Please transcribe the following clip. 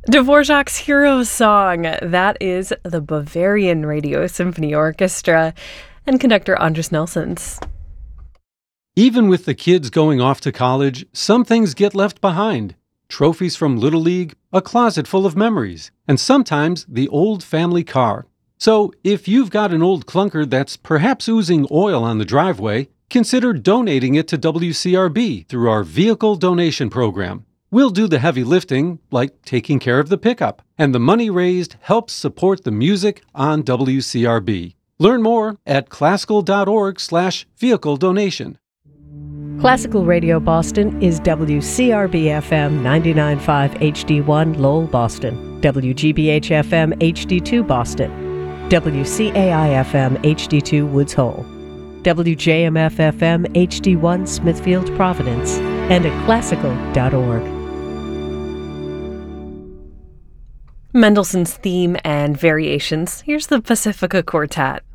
Dvorak's Hero Song. That is the Bavarian Radio Symphony Orchestra and conductor Andris Nelsons. Even with the kids going off to college, some things get left behind. Trophies from Little League, a closet full of memories, and sometimes the old family car. So if you've got an old clunker that's perhaps oozing oil on the driveway, consider donating it to WCRB through our vehicle donation program. We'll do the heavy lifting, like taking care of the pickup, and the money raised helps support the music on WCRB. Learn more at classical.org/vehicle donation. Classical Radio Boston is WCRB-FM 99.5 HD1 Lowell, Boston, WGBH-FM HD2 Boston, WCAI-FM HD2 Woods Hole, WJMF-FM HD1 Smithfield, Providence, and at classical.org. Mendelssohn's Theme and Variations. Here's the Pacifica Quartet.